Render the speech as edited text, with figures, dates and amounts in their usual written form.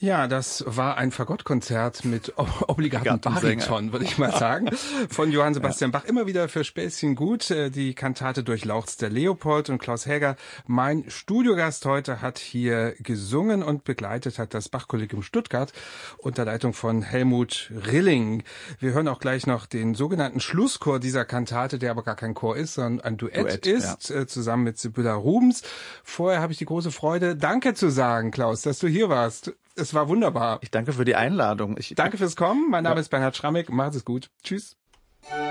Ja, das war ein Fagottkonzert mit obligatem Bariton, Bariton, würde ich mal sagen, von Johann Sebastian Bach. Immer wieder für Späßchen gut. Die Kantate Durchlauchzt der Leopold, und Klaus Häger, mein Studiogast heute, hat hier gesungen und begleitet hat das Bach-Kollegium Stuttgart unter Leitung von Helmut Rilling. Wir hören auch gleich noch den sogenannten Schlusschor dieser Kantate, der aber gar kein Chor ist, sondern ein Duett ist, zusammen mit Sibylla Rubens. Vorher habe ich die große Freude, Danke zu sagen, Klaus, dass du hier warst. Es war wunderbar. Ich danke für die Einladung. Danke fürs Kommen. Mein Name ist Bernhard Schrammig. Macht es gut. Tschüss.